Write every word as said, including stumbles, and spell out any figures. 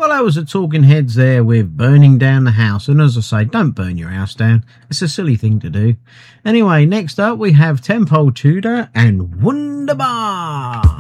Well, that was the Talking Heads there with Burning Down the House. And as I say, don't burn your house down. It's a silly thing to do. Anyway, next up we have Tenpole Tudor and Wunderbar.